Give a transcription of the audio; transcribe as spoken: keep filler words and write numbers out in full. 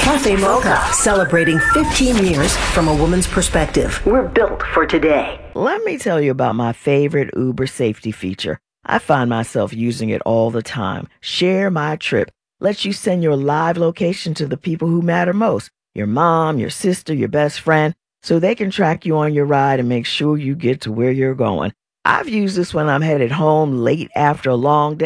Cafe Mocha, celebrating fifteen years from a woman's perspective. We're built for today. Let me tell you about my favorite Uber safety feature. I find myself using it all the time. Share My Trip lets you send your live location to the people who matter most, your mom, your sister, your best friend, so they can track you on your ride and make sure you get to where you're going. I've used this when I'm headed home late after a long day.